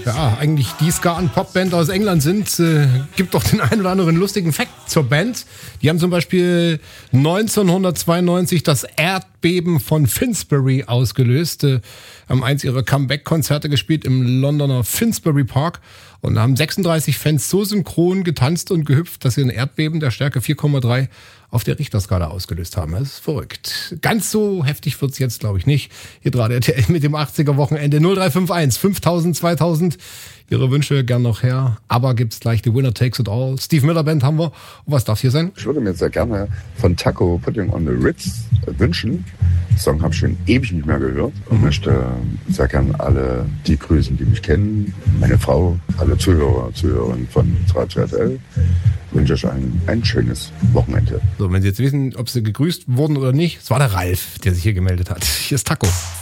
ja, eigentlich die Ska- und Popband aus England sind, gibt doch den einen oder anderen lustigen Fact zur Band. Die haben zum Beispiel 1992 das Erdbeben von Finsbury ausgelöst, haben eins ihrer Comeback-Konzerte gespielt im Londoner Finsbury Park und da haben 36 Fans so synchron getanzt und gehüpft, dass sie ein Erdbeben der Stärke 4,3 auf der Richterskala ausgelöst haben. Das ist verrückt. Ganz so heftig wird's jetzt, glaube ich, nicht. Hier gerade RTL mit dem 80er-Wochenende 0351 5000 2000. Ihre Wünsche gern noch her. Aber gibt's gleich die Winner Takes It All. Steve Miller Band haben wir. Und was darf hier sein? Ich würde mir sehr gerne von Taco Putting on the Ritz wünschen. Den Song habe ich schon ewig nicht mehr gehört und möchte sehr gerne alle die grüßen, die mich kennen. Meine Frau, alle Zuhörerinnen von Radio RTL. Wünsche euch ein schönes Wochenende. So, wenn Sie jetzt wissen, ob Sie gegrüßt wurden oder nicht, es war der Ralf, der sich hier gemeldet hat. Hier ist Taco.